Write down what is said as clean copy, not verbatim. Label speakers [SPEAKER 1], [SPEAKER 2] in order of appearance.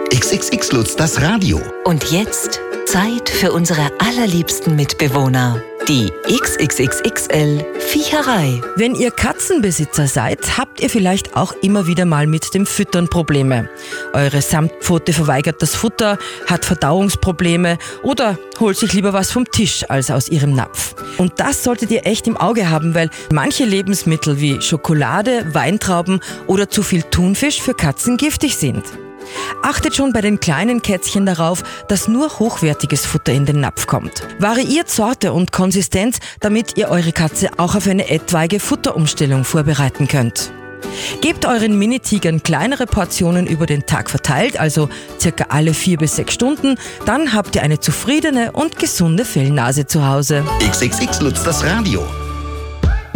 [SPEAKER 1] XXX Lutz, das Radio.
[SPEAKER 2] Und jetzt Zeit für unsere allerliebsten Mitbewohner, die XXXXL Viecherei.
[SPEAKER 3] Wenn ihr Katzenbesitzer seid, habt ihr vielleicht auch immer wieder mal mit dem Füttern Probleme. Eure Samtpfote verweigert das Futter, hat Verdauungsprobleme oder holt sich lieber was vom Tisch als aus ihrem Napf. Und das solltet ihr echt im Auge haben, weil manche Lebensmittel wie Schokolade, Weintrauben oder zu viel Thunfisch für Katzen giftig sind. Achtet schon bei den kleinen Kätzchen darauf, dass nur hochwertiges Futter in den Napf kommt. Variiert Sorte und Konsistenz, damit ihr eure Katze auch auf eine etwaige Futterumstellung vorbereiten könnt. Gebt euren Mini-Tigern kleinere Portionen über den Tag verteilt, also circa alle 4 bis 6 Stunden, dann habt ihr eine zufriedene und gesunde Fellnase zu Hause.
[SPEAKER 1] XXX Lutz, das Radio.